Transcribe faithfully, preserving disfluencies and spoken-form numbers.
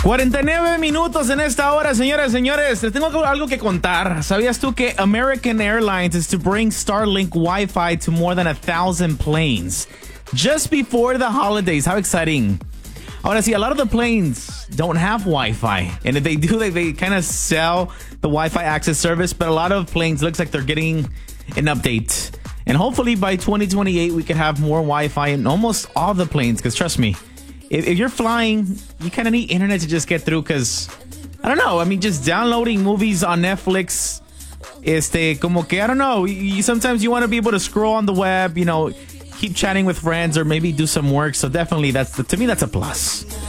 cuarenta y nueve minutos en esta hora, señoras y señores. Les tengo algo que contar. ¿Sabías tú que American Airlines is to bring Starlink Wi-Fi to more than a thousand planes just before the holidays? How exciting. Ahora sí, a lot of the planes don't have Wi-Fi. And if they do, they, they kind of sell the Wi-Fi access service. But a lot of planes looks like they're getting an update. And hopefully by twenty twenty-eight, we can have more Wi-Fi in almost all the planes. Because trust me, if, if you're flying, you kind of need internet to just get through. Because, I don't know, I mean, just downloading movies on Netflix, este, como que, I don't know, you, sometimes you want to be able to scroll on the web, you know, keep chatting with friends or maybe do some work. So definitely, that's the, to me, that's a plus.